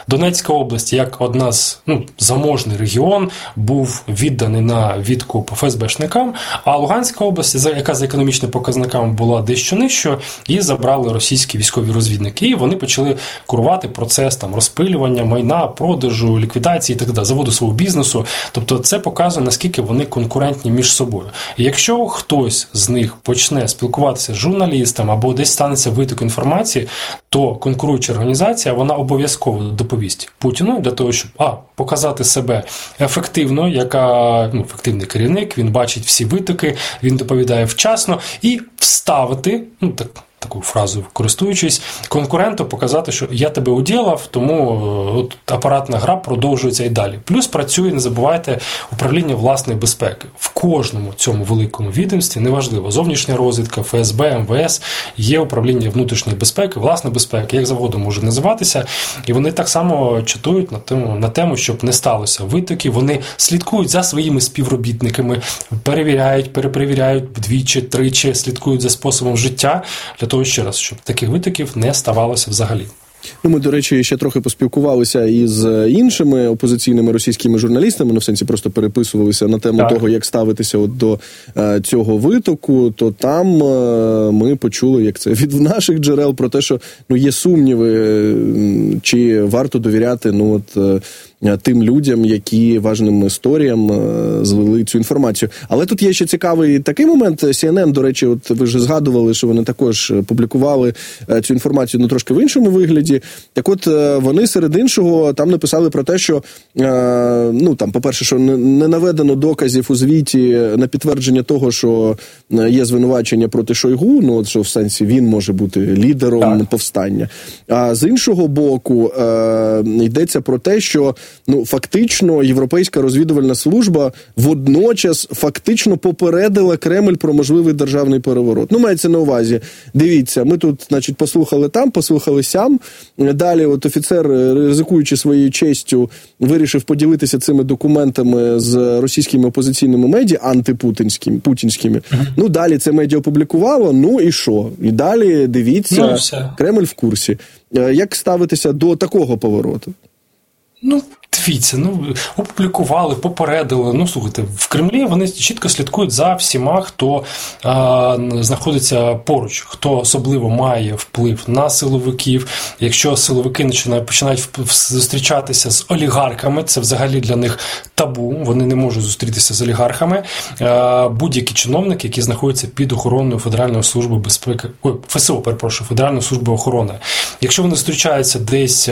Донецька область, як одна з заможний регіон, був відданий на відкуп ФСБшникам, а Луганська область, яка за економічними показниками була дещо нижчою, її забрали російські військові розвідники, і вони почали курувати процес розпилювання майна, продажу, ліквідації і так далі, заводу свого бізнесу. Тобто це показує, наскільки вони конкурентні між собою. І якщо хтось з них почне спілкуватися з журналістом або десь станеться виток інформації, то конкуруюча організація, вона обов'язково доповість Путіну для того, щоб показати себе ефективно, ефективний керівник, він бачить всі витоки, він доповідає вчасно, і вставити, таку фразу користуючись, конкуренту показати, що я тебе уділав, тому апаратна гра продовжується і далі. Плюс працює, не забувайте, управління власної безпеки. В кожному цьому великому відомстві, неважливо, зовнішня розвідка, ФСБ, МВС, є управління внутрішньої безпеки, власна безпека, як завгодно може називатися, і вони так само чатують на тему, щоб не сталося витоків, вони слідкують за своїми співробітниками, перевіряють, перепровіряють двічі, тричі, слідкують за способом життя, для того, ще раз, щоб таких витоків не ставалося взагалі. Ми, до речі, ще трохи поспілкувалися із іншими опозиційними російськими журналістами, в сенсі просто переписувалися на тему того, як ставитися до цього витоку, то там ми почули, як це від наших джерел, про те, що є сумніви, чи варто довіряти тим людям, які важним історіям злили цю інформацію. Але тут є ще цікавий такий момент. CNN, до речі, ви вже згадували, що вони також публікували цю інформацію, трошки в іншому вигляді. Так от, вони серед іншого там написали про те, що, по-перше, що не наведено доказів у звіті на підтвердження того, що є звинувачення проти Шойгу, що в сенсі він може бути лідером повстання. А з іншого боку, йдеться про те, що фактично європейська розвідувальна служба водночас фактично попередила Кремль про можливий державний переворот. Мається на увазі, дивіться, ми тут, послухали там, послухали сям, далі офіцер, ризикуючи своєю честю, вирішив поділитися цими документами з російськими опозиційними медіа, антипутінськими. Далі це медіа опублікувало, і що? І далі, дивіться, Кремль в курсі. Як ставитися до такого повороту? Дивіться, опублікували, попередили. Слухайте, в Кремлі вони чітко слідкують за всіма, хто знаходиться поруч, хто особливо має вплив на силовиків. Якщо силовики починають зустрічатися з олігархами, це взагалі для них табу, вони не можуть зустрітися з олігархами. Будь-які чиновники, які знаходяться під охороною Федеральної служби безпеки, Федеральної служби охорони. Якщо вони зустрічаються десь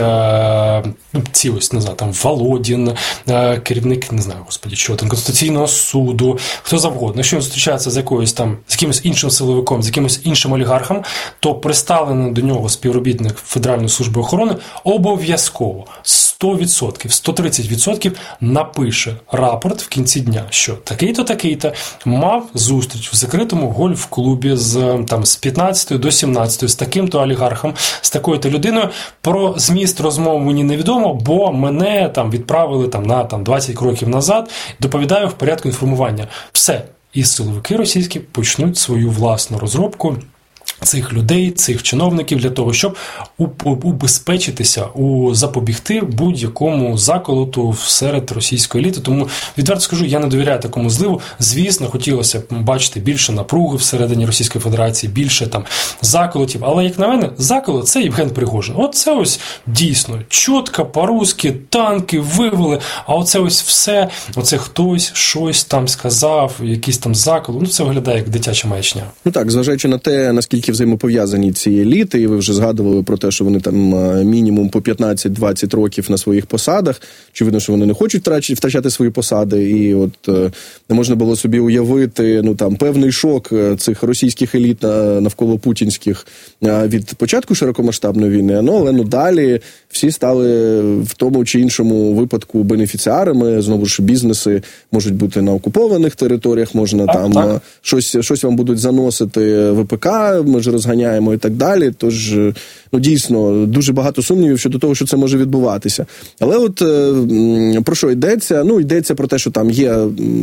Володін, керівник, Конституційного суду, хто завгодно. Якщо він зустрічається з якимось іншим силовиком, з якимось іншим олігархом, то представлений до нього співробітник Федеральної служби охорони обов'язково 100%, 130% напише рапорт в кінці дня, що такий-то мав зустріч в закритому гольф-клубі з 15 до 17 з таким-то олігархом, з такою-то людиною. Про зміст розмов мені невідомо, бо мене відправили на 20 кроків назад, доповідаю в порядку інформування. Все. І силовики російські почнуть свою власну розробку цих людей, цих чиновників для того, щоб убезпечитися, запобігти будь-якому заколоту серед російської еліти. Тому, відверто скажу, я не довіряю такому зливу. Звісно, хотілося б бачити більше напруги всередині Російської Федерації, більше заколотів. Але, як на мене, заколот – це Євген Пригожин. Це дійсно чітко, по-русски, танки вивели, а все, хтось щось там сказав, якийсь заколот, це виглядає як дитяча маячня. Так, зважаючи на те, наскільки взаємопов'язані ці еліти, і ви вже згадували про те, що вони мінімум по 15-20 років на своїх посадах. Очевидно, що вони не хочуть втрачати свої посади, і не можна було собі уявити певний шок цих російських еліт навколо путінських від початку широкомасштабної війни, але далі всі стали в тому чи іншому випадку бенефіціарами, знову ж бізнеси можуть бути на окупованих територіях, можна щось вам будуть заносити ВПК, ми ж розганяємо і так далі. Тож, дійсно, дуже багато сумнівів щодо того, що це може відбуватися. Але про що йдеться? Йдеться про те, що там є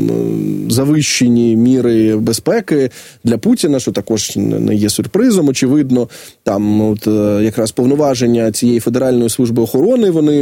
завищені міри безпеки для Путіна, що також не є сюрпризом, очевидно. Там якраз повноваження цієї Федеральної служби охорони, вони